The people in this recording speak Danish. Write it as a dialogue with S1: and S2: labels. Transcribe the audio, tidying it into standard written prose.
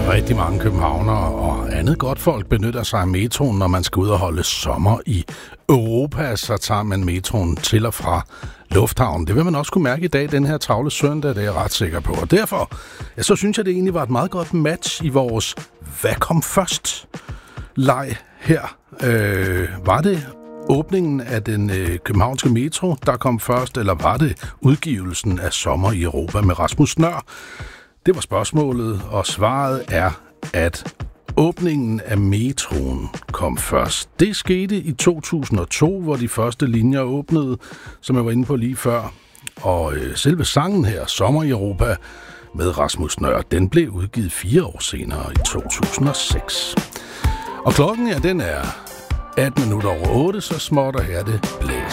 S1: Rigtig mange københavnere og andet godt folk benytter sig af metroen, når man skal ud og holde sommer i Europa. Så tager man metroen til og fra lufthavnen. Det vil man også kunne mærke i dag, den her travle søndag, det er jeg ret sikker på. Og derfor, ja, så synes jeg, det egentlig var et meget godt match i vores Hvad kom først? Leg her. Var det åbningen af den københavnske metro, der kom først, eller var det udgivelsen af Sommer i Europa med Rasmus Nøhr? Det var spørgsmålet, og svaret er, at åbningen af metroen kom først. Det skete i 2002, hvor de første linjer åbnede, som jeg var inde på lige før. Og selve sangen her, Sommer i Europa med Rasmus Nøhr, den blev udgivet 4 år senere i 2006. Og klokken, ja, den er 18 minutter over 8, så småt, og her det blæs.